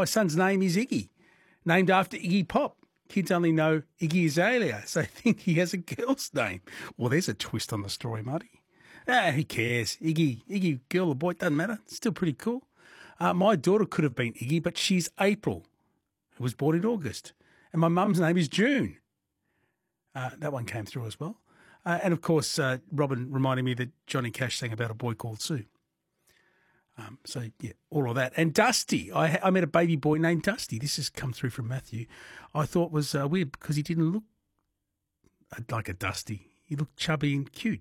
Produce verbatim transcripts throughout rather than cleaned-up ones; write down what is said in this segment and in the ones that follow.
my son's name is Iggy, named after Iggy Pop. Kids only know Iggy Azalea, so think he has a girl's name. Well, there's a twist on the story, Marty. Ah, who cares? Iggy, Iggy, girl or boy, doesn't matter. It's still pretty cool. Uh, my daughter could have been Iggy, but she's April, who was born in August. And my mum's name is June. Uh, that one came through as well. Uh, and, of course, uh, Robin reminded me that Johnny Cash sang about a boy called Sue. Um, so, yeah, all of that. And Dusty. I, I met a baby boy named Dusty. This has come through from Matthew. I thought was uh, weird because he didn't look like a Dusty. He looked chubby and cute.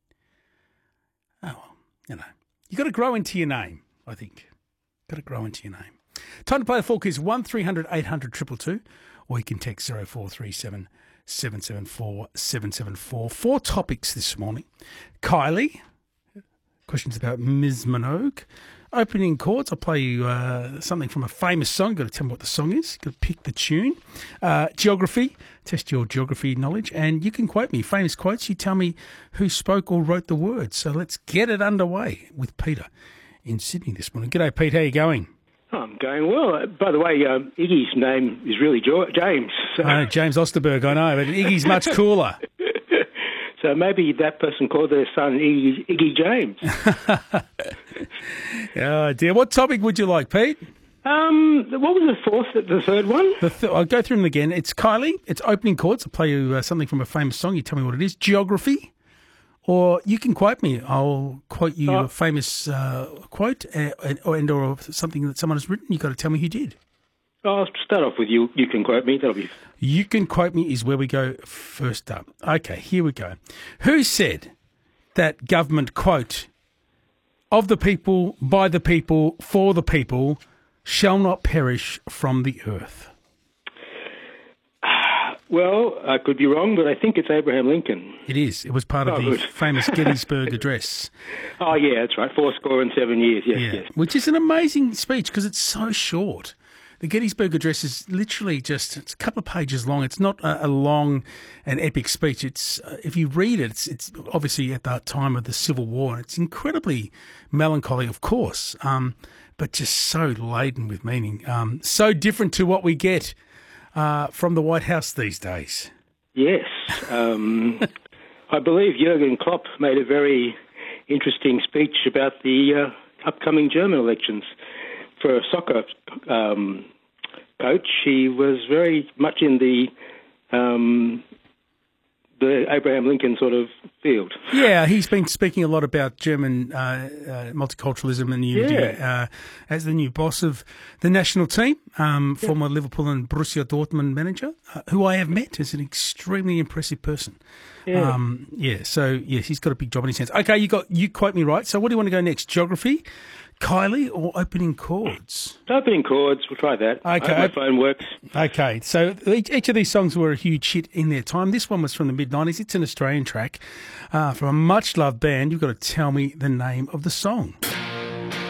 Oh, well, you know. You got to grow into your name, I think. Got to grow into your name. Time to play the full quiz. one three hundred eight hundred two two two, or you can text zero four three seven seven seven four seven seven four. Four topics this morning. Kylie. Questions about Miz Minogue. Opening chords. I'll play you uh, something from a famous song. You've got to tell me what the song is. You've got to pick the tune. Uh, geography. Test your geography knowledge. And you can quote me. Famous quotes. You tell me who spoke or wrote the words. So let's get it underway with Peter in Sydney this morning. G'day, Pete. How are you going? I'm going well. By the way, um, Iggy's name is really jo- James. So. I know, James Osterberg, I know, but Iggy's much cooler. So maybe that person called their son Iggy, Iggy James. Oh, dear. What topic would you like, Pete? Um, what was the fourth, the third one? The th- I'll go through them again. It's Kylie. It's opening chords. I'll play you uh, something from a famous song. You tell me what it is. Geography. Or you can quote me. I'll quote you oh. a famous uh, quote uh, or, and or something that someone has written. You've got to tell me who did. I'll start off with you. You can quote me. That'll be... You can quote me is where we go first up. Okay, here we go. Who said that government, quote, of the people, by the people, for the people, shall not perish from the earth? Well, I could be wrong, but I think it's Abraham Lincoln. It is. It was part of oh, the good. famous Gettysburg Address. Oh, yeah, that's right. Four score and seven years, yes, yeah. yes. Which is an amazing speech because it's so short. The Gettysburg Address is literally just it's a couple of pages long. It's not a, a long and epic speech. It's uh, if you read it, it's, it's obviously at the time of the Civil War, and it's incredibly melancholy, of course, um, but just so laden with meaning. Um, so different to what we get uh, from the White House these days. Yes. Um, I believe Jürgen Klopp made a very interesting speech about the uh, upcoming German elections. For a soccer um, coach, he was very much in the um, the Abraham Lincoln sort of field. Yeah, he's been speaking a lot about German uh, uh, multiculturalism and unity yeah. uh, as the new boss of the national team, um, yeah. former Liverpool and Borussia Dortmund manager, uh, who I have met as an extremely impressive person. Yeah. Um, yeah, so, yes, he's got a big job in his hands. Okay, you got you quote me right. So what do you want to go next? Geography, Kylie, or opening chords? Opening chords. We'll try that. Okay. I hope my phone works. Okay. So each, each of these songs were a huge hit in their time. This one was from the mid nineties. It's an Australian track uh, from a much-loved band. You've got to tell me the name of the song.